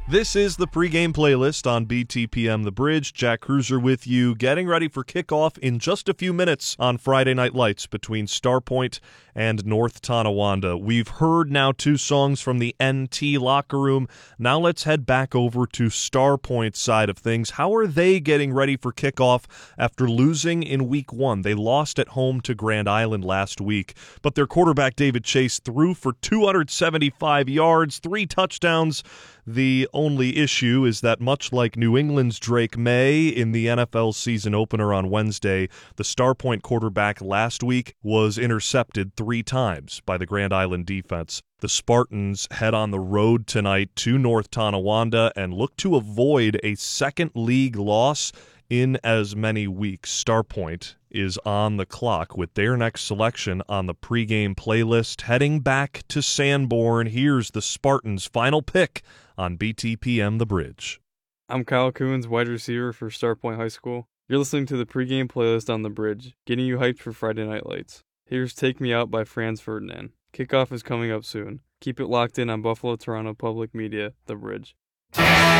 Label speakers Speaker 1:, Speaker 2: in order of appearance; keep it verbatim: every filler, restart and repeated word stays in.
Speaker 1: This is the pregame playlist on B T P M The Bridge. Jack Cruiser with you, getting ready for kickoff in just a few minutes on Friday Night Lights between Starpoint and North Tonawanda. We've heard now two songs from the N T locker room. Now let's head back over to Starpoint's side of things. How are they getting ready for kickoff after losing in week one? They lost at home to Grand Island last week, but their quarterback David Chase threw for two hundred seventy-five yards, three touchdowns. The only issue is that much like New England's Drake May in the N F L season opener on Wednesday, the Starpoint quarterback last week was intercepted three times by the Grand Island defense. The Spartans head on the road tonight to North Tonawanda and look to avoid a second league loss in as many weeks. Starpoint is on the clock with their next selection on the pregame playlist. Heading back to Sanborn, here's the Spartans' final pick on B T P M The Bridge.
Speaker 2: I'm Kyle Coons, wide receiver for Starpoint High School. You're listening to the pregame playlist on The Bridge, getting you hyped for Friday Night Lights. Here's Take Me Out by Franz Ferdinand. Kickoff is coming up soon. Keep it locked in on Buffalo Toronto Public Media, The Bridge.